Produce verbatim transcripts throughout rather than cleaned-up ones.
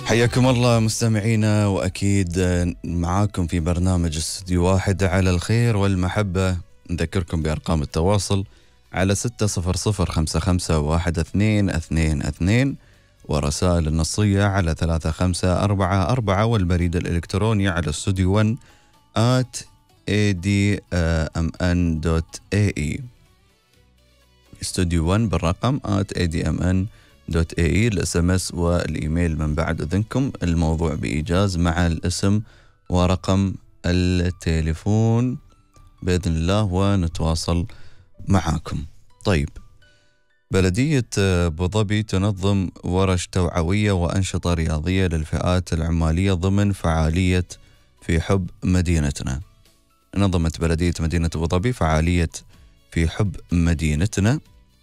حياكم الله مستمعينا، وأكيد معاكم في برنامج استوديو واحد على الخير والمحبة. نذكركم بأرقام التواصل على ستة صفر صفر خمسة خمسة واحد اثنين اثنين اثنين، ورسائل النصية على ثلاثة خمسة أربعة أربعة، والبريد الإلكتروني على استوديو ون آت إيه دي إم إن دوت إيه إي. استوديو ون بالرقم آت إيه دي إم إن دوت إيه إي. الاس ام اس والايميل من بعد اذنكم، الموضوع بايجاز مع الاسم ورقم التليفون باذن الله ونتواصل معاكم. طيب، بلدية ابو ظبي تنظم ورش توعوية وانشطة رياضية للفئات العمالية ضمن فعالية في حب مدينتنا. نظمت بلدية مدينة ابو ظبي فعالية في حب مدينتنا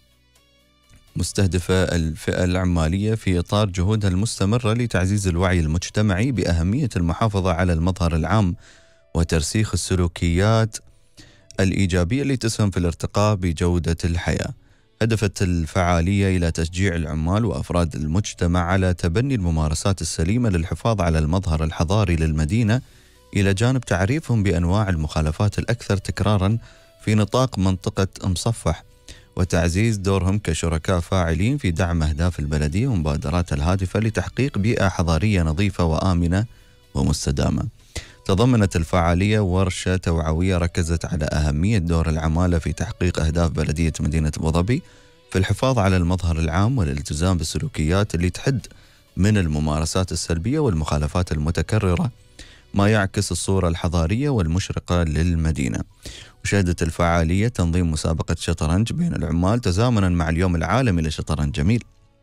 مستهدفة الفئة العمالية في إطار جهودها المستمرة لتعزيز الوعي المجتمعي بأهمية المحافظة على المظهر العام وترسيخ السلوكيات الإيجابية اللي تسهم في الارتقاء بجودة الحياة. هدفت الفعالية إلى تشجيع العمال وأفراد المجتمع على تبني الممارسات السليمة للحفاظ على المظهر الحضاري للمدينة، إلى جانب تعريفهم بأنواع المخالفات الأكثر تكرارا في نطاق منطقة مصفح، وتعزيز دورهم كشركاء فاعلين في دعم أهداف البلدية ومبادراتها الهادفة لتحقيق بيئة حضارية نظيفة وآمنة ومستدامة. تضمنت الفعالية ورشة توعوية ركزت على أهمية دور العمالة في تحقيق أهداف بلدية مدينة أبو ظبي في الحفاظ على المظهر العام والالتزام بالسلوكيات اللي تحد من الممارسات السلبية والمخالفات المتكررة، ما يعكس الصورة الحضارية والمشرقة للمدينة. وشهدت الفعالية تنظيم مسابقة شطرنج بين العمال تزامنا مع اليوم العالمي للشطرنج جميل،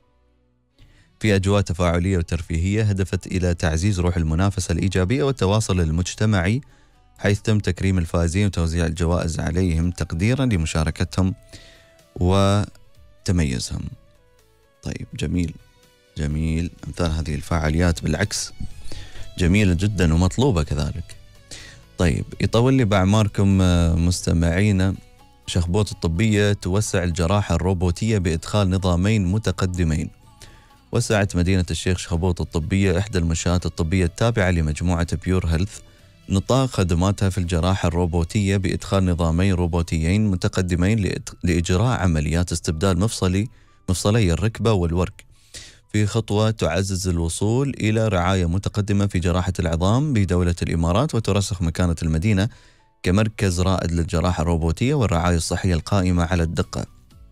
في أجواء تفاعلية وترفيهية هدفت إلى تعزيز روح المنافسة الإيجابية والتواصل المجتمعي، حيث تم تكريم الفائزين وتوزيع الجوائز عليهم تقديرا لمشاركتهم وتميزهم. طيب، جميل جميل. أمثال هذه الفعاليات بالعكس جميلة جدا ومطلوبة كذلك. طيب، يطول لي بأعماركم مستمعينا. شخبوط الطبية توسع الجراحة الروبوتية بإدخال نظامين متقدمين. وسعت مدينة الشيخ شخبوط الطبية إحدى المنشآت الطبية التابعة لمجموعة بيور هيلث نطاق خدماتها في الجراحة الروبوتية بإدخال نظامين روبوتيين متقدمين لإجراء عمليات استبدال مفصلي مفصلي الركبة والورك، في خطوة تعزز الوصول إلى رعاية متقدمة في جراحة العظام بدولة الإمارات، وترسخ مكانة المدينة كمركز رائد للجراحة الروبوتية والرعاية الصحية القائمة على الدقة.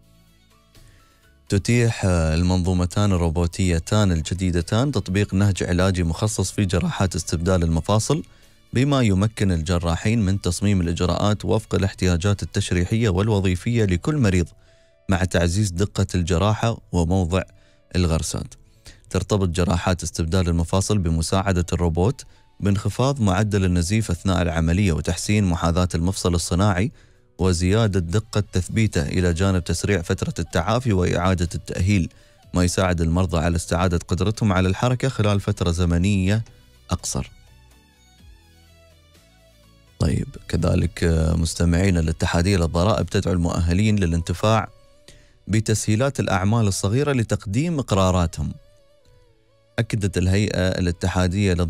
تتيح المنظومتان الروبوتيتان الجديدتان تطبيق نهج علاجي مخصص في جراحات استبدال المفاصل، بما يمكن الجراحين من تصميم الإجراءات وفق الاحتياجات التشريحية والوظيفية لكل مريض، مع تعزيز دقة الجراحة وموضع الغرسات. ترتبط جراحات استبدال المفاصل بمساعدة الروبوت بانخفاض معدل النزيف أثناء العملية وتحسين محاذاة المفصل الصناعي وزيادة دقة تثبيته، إلى جانب تسريع فترة التعافي وإعادة التأهيل، ما يساعد المرضى على استعادة قدرتهم على الحركة خلال فترة زمنية أقصر. طيب، كذلك مستمعين، الاتحادية للضرائب تدعو المؤهلين للانتفاع بتسهيلات الأعمال الصغيرة لتقديم إقراراتهم. أكدت الهيئة الاتحادية